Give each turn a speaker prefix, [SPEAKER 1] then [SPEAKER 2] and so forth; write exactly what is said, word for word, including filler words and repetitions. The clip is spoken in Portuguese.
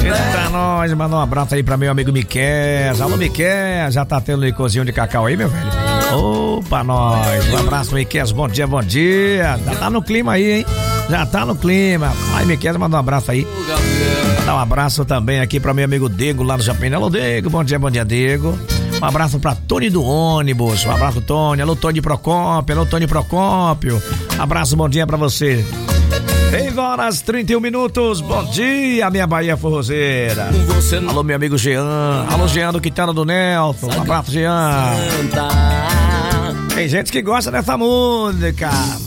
[SPEAKER 1] Eita, nós, manda um abraço aí pra meu amigo Miquel. Alô, Miquel, já tá tendo licorzinho de cacau aí, meu velho? Opa, nós, um abraço, Miquel, bom dia, bom dia. Já tá no clima aí, hein? Já tá no clima. Aí, Miquel, manda um abraço aí. Dá um abraço também aqui pra meu amigo Diego lá no Japim. Alô, Diego, bom dia, bom dia, Diego. Um abraço pra Tony do ônibus. Um abraço, Tony. Alô, Tony Procópio. Alô, Tony Procópio. Abraço, bom dia pra você. seis horas e trinta e um minutos. Bom dia, minha Bahia forrozeira. Alô, meu amigo Jean. Alô, Jean do Quitanda do Nelson. Um abraço, Jean. Tem gente que gosta dessa música.